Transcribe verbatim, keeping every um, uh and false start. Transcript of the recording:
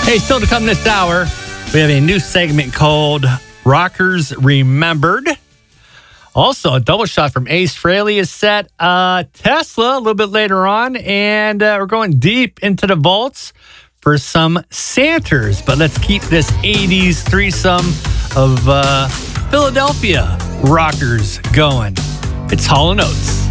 Hey, still to come this hour, we have a new segment called Rockers Remembered. Also, a double shot from Ace Frehley is set. Uh, Tesla a little bit later on, and uh, we're going deep into the vaults for some Santers. But let's keep this eighties threesome of uh, Philadelphia rockers going. It's Hall and Oates.